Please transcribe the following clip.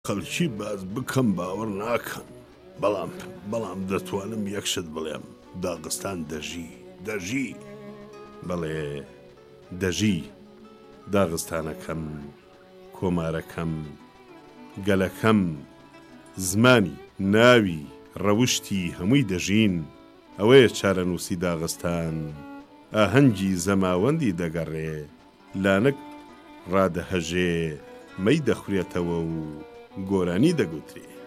خەڵکی باز بکەم باوەڕ ناکەن بەڵام دەتوانم یەکشت بڵێم داغستان دەژی بەڵێ دەژی داغستانەکەم کۆمارەکەم گەلەکەم زمانی ناوی ڕەوشتی هەمووی دەژین ئەوەیە چارەنووسی داغستان ئاهەنگی زەماوەندی دەگەڕێ لانک ڕادەهەژێ مەی دەخورێتەوە و گۆرانی دەگوترێ